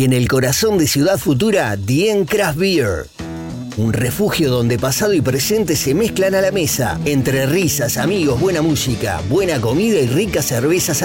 En el corazón de Ciudad Futura, Dien Craft Beer. Un refugio donde pasado y presente se mezclan a la mesa. Entre risas, amigos, buena música, buena comida y ricas cervezas